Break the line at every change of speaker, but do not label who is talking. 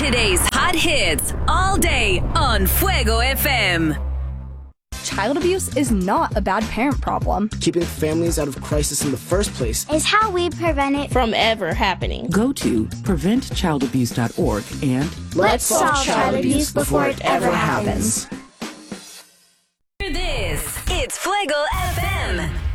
Today's hot hits all day on Fuego FM.
Child abuse is not a bad parent problem.
Keeping families out of crisis in the first place
is how we prevent it
from ever happening.
Go to preventchildabuse.org and
let's solve child abuse before it ever happens.
It's Fuego FM.